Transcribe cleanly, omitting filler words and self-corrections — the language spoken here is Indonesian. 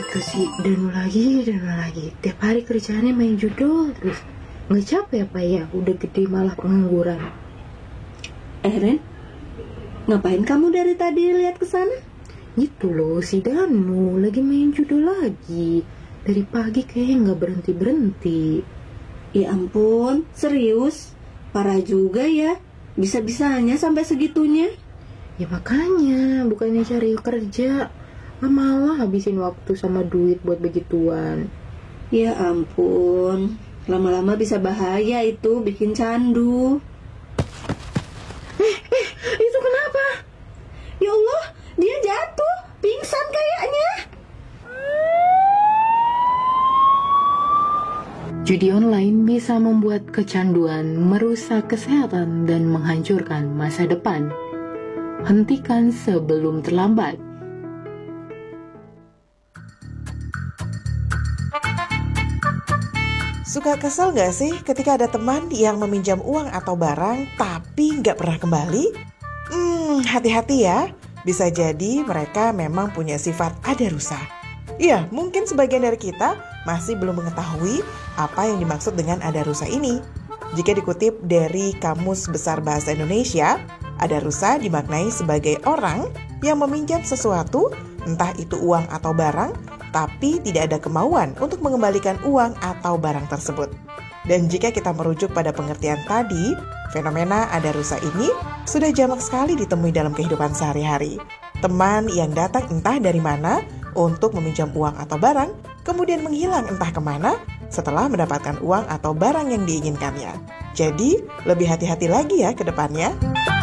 itu sih Danu lagi. Tiap hari kerjaannya main judul terus. Nggak capek apa ya? Udah gede malah pengangguran. Ren, ngapain kamu dari tadi lihat ke sana? Gitu loh, si Danu lagi main judul lagi. Dari pagi kayaknya nggak berhenti. Ya ampun, serius? Parah juga ya. Bisa-bisanya sampai segitunya. Ya makanya, bukannya cari kerja, malah habisin waktu sama duit buat begituan. Ya ampun, lama-lama bisa bahaya itu, bikin candu. Itu kenapa? Ya Allah, dia jatuh, pingsan kayaknya. Judi online bisa membuat kecanduan, merusak kesehatan, dan menghancurkan masa depan. Hentikan sebelum terlambat. Suka kesel gak sih ketika ada teman yang meminjam uang atau barang tapi gak pernah kembali? Hati-hati ya, bisa jadi mereka memang punya sifat adarusa. Iya, mungkin sebagian dari kita masih belum mengetahui apa yang dimaksud dengan adarusa ini. Jika dikutip dari Kamus Besar Bahasa Indonesia, adarusa dimaknai sebagai orang yang meminjam sesuatu, entah itu uang atau barang, tapi tidak ada kemauan untuk mengembalikan uang atau barang tersebut. Dan jika kita merujuk pada pengertian tadi, fenomena adarusa ini sudah jamak sekali ditemui dalam kehidupan sehari-hari. Teman yang datang entah dari mana untuk meminjam uang atau barang, kemudian menghilang entah kemana setelah mendapatkan uang atau barang yang diinginkannya. Jadi, lebih hati-hati lagi ya ke depannya.